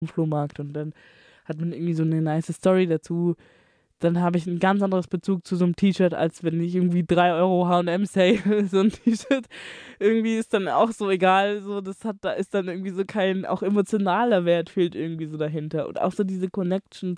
Flohmarkt und dann hat man irgendwie so eine nice Story dazu. Dann habe ich ein ganz anderes Bezug zu so einem T-Shirt, als wenn ich irgendwie 3 Euro H&M sale. So ein T-Shirt irgendwie ist dann auch so egal. So, da ist dann irgendwie so kein, auch emotionaler Wert fehlt irgendwie so dahinter. Und auch so diese Connection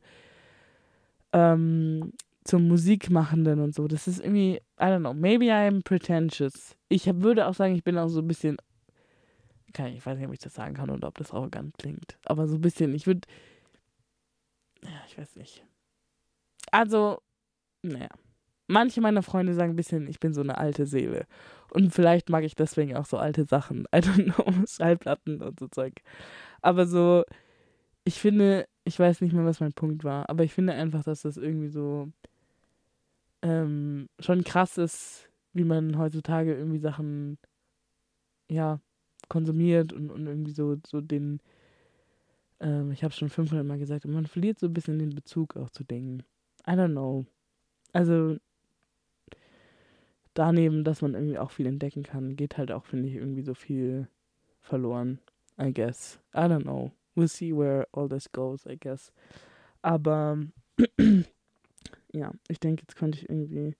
zum Musikmachenden und so. Das ist irgendwie, I don't know, maybe I'm pretentious. Würde auch sagen, ich bin auch so ein bisschen, ich weiß nicht, ob ich das sagen kann oder ob das arrogant klingt. Aber so ein bisschen, ich weiß nicht. Also, naja. Manche meiner Freunde sagen ein bisschen, ich bin so eine alte Seele. Und vielleicht mag ich deswegen auch so alte Sachen. I don't know, Schallplatten und so Zeug. Aber so, ich finde, ich weiß nicht mehr, was mein Punkt war, aber ich finde einfach, dass das irgendwie so schon krass ist, wie man heutzutage irgendwie Sachen, ja, konsumiert und irgendwie so den, ich habe schon 500 Mal gesagt, und man verliert so ein bisschen den Bezug auch zu Dingen. I don't know. Also daneben, dass man irgendwie auch viel entdecken kann, geht halt auch, finde ich, irgendwie so viel verloren, I guess. I don't know. We'll see where all this goes, I guess. Aber ja, ich denke, jetzt konnte ich irgendwie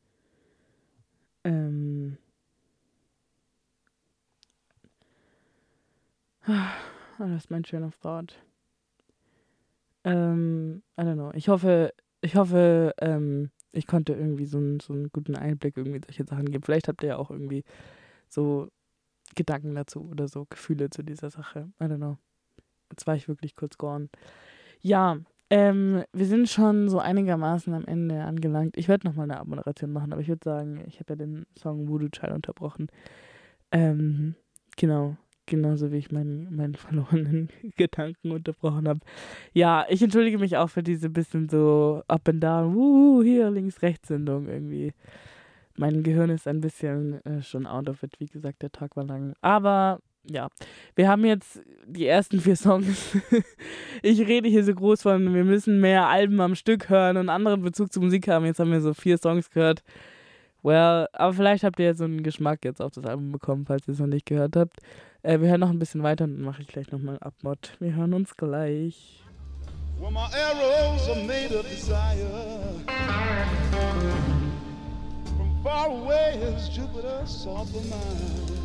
das ist mein train of thought. I don't know. Ich hoffe, ich konnte irgendwie so einen guten Einblick irgendwie in solche Sachen geben. Vielleicht habt ihr ja auch irgendwie so Gedanken dazu oder so Gefühle zu dieser Sache. I don't know. Jetzt war ich wirklich kurz gone. Ja, wir sind schon so einigermaßen am Ende angelangt. Ich werde nochmal eine Abmoderation machen, aber ich würde sagen, ich habe ja den Song Voodoo Child unterbrochen. Genau. Genauso wie ich meinen verlorenen Gedanken unterbrochen habe. Ja, ich entschuldige mich auch für diese bisschen so up and down, hier links-rechts-Sendung irgendwie. Mein Gehirn ist ein bisschen schon out of it. Wie gesagt, der Tag war lang. Aber ja, wir haben jetzt die ersten 4 Songs. Ich rede hier so groß von, wir müssen mehr Alben am Stück hören und einen anderen Bezug zur Musik haben. Jetzt haben wir so 4 Songs gehört. Well, aber vielleicht habt ihr jetzt so einen Geschmack jetzt auf das Album bekommen, falls ihr es noch nicht gehört habt. Wir hören noch ein bisschen weiter und dann mache ich gleich nochmal Abmod. Wir hören uns gleich. Well, my arrows are made of desire. From far away is Jupiter soft of mine.